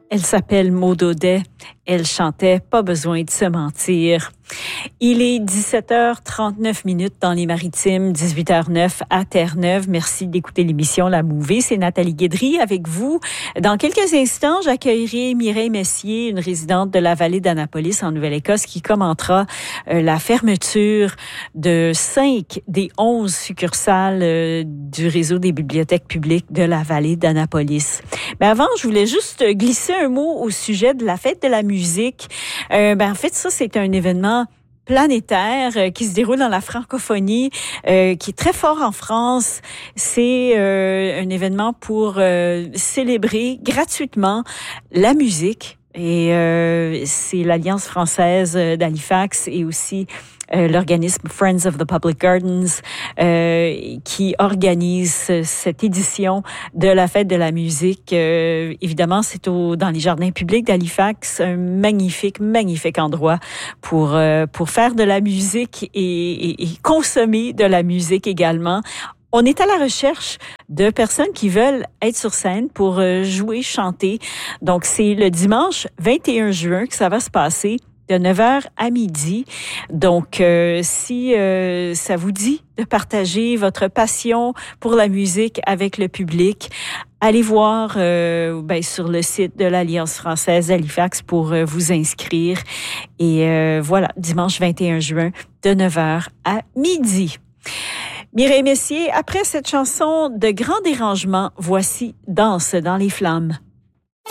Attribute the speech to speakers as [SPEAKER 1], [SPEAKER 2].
[SPEAKER 1] Elle s'appelle Maud Audet. Elle chantait « Pas besoin de se mentir ». Il est 17h39 dans les Maritimes, 18h09 à Terre-Neuve. Merci d'écouter l'émission La Mouvée. C'est Nathalie Guédry avec vous. Dans quelques instants, j'accueillerai Mireille Messier, une résidente de la vallée d'Annapolis en Nouvelle-Écosse, qui commentera la fermeture de 5 des 11 succursales du réseau des bibliothèques publiques de la vallée d'Annapolis. Mais avant, je voulais juste glisser un mot au sujet de la fête de la musique. En fait, ça, c'est un événement planétaire qui se déroule dans la francophonie, qui est très fort en France. C'est un événement pour célébrer gratuitement la musique. Et c'est l'Alliance française d'Halifax et aussi l'organisme Friends of the Public Gardens qui organise cette édition de la fête de la musique. Évidemment, c'est dans les jardins publics d'Halifax, un magnifique endroit pour faire de la musique et consommer de la musique également. On est à la recherche de personnes qui veulent être sur scène pour jouer, chanter. Donc, c'est le dimanche 21 juin que ça va se passer de 9h à midi. Donc, si ça vous dit de partager votre passion pour la musique avec le public, allez voir sur le site de l'Alliance française d'Halifax pour vous inscrire. Et voilà, dimanche 21 juin de 9h à midi. Mireille Messier, après cette chanson de grand dérangement, voici Danse dans les flammes.